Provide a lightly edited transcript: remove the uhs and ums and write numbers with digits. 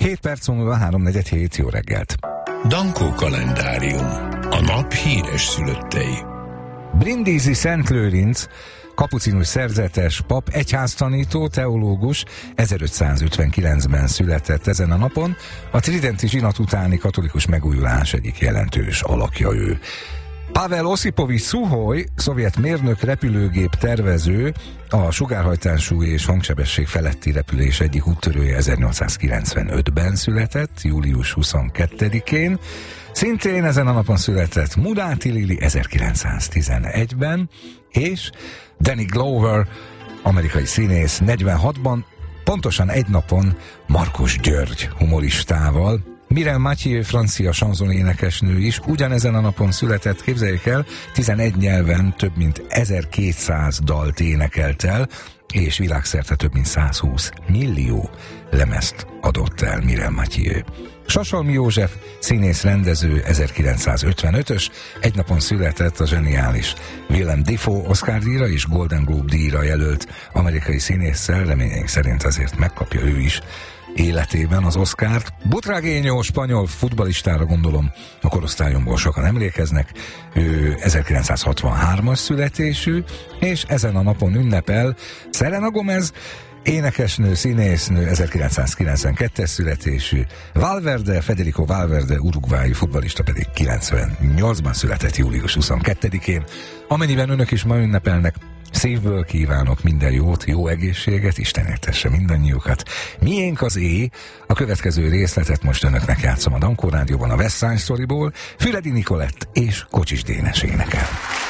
7 perc múlva 3:47, jó reggelt. Dankó kalendárium. A nap híres szülöttei. Brindisi Szent Lőrinc, kapucinus szerzetes pap, egyháztanító, teológus, 1559-ben született ezen a napon. A tridenti zsinat utáni katolikus megújulás egyik jelentős alakja ő. Pavel Osipovics Szuhoj, szovjet mérnök, repülőgép tervező, a sugárhajtású és hangsebesség feletti repülés egyik úttörője, 1895-ben született, július 22-én. Szintén ezen a napon született Muráti Lili 1911-ben, és Danny Glover, amerikai színész 46-ban, pontosan egy napon Markus György humoristával. Mireille Mathieu, francia sanzonénekesnő is ugyanezen a napon született, képzeljék el, 11 nyelven több mint 1200 dalt énekelt el, és világszerte több mint 120 millió lemezt adott el Mireille Mathieu. Sasolmi József, színész rendező, 1955-ös, egy napon született, a zseniális Willem Dafoe Oscar-díjra és Golden Globe-díjra jelölt amerikai színésszel, reményeink szerint azért megkapja ő is életében az Oscart. Butragueño, spanyol futballistára gondolom, a korosztályomból sokan emlékeznek, ő 1963-as születésű, és ezen a napon ünnepel Selena Gomez, énekesnő, színésznő, 1992-es születésű, Valverde, Federico Valverde, uruguayi futballista pedig 98-ban született, július 22-én. Amennyiben önök is ma ünnepelnek, szívből kívánok minden jót, jó egészséget, Isten értesse mindannyiukat. Miénk az éj? A következő részletet most önöknek játszom a Dankó Rádióban a West Side Storyból, Füredi Nikolett és Kocsis Dénes énekel.